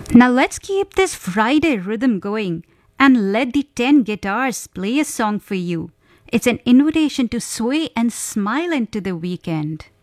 Now let's keep this Friday rhythm going and let the 10 guitars play a song for you. It's an invitation to sway and smile into the weekend.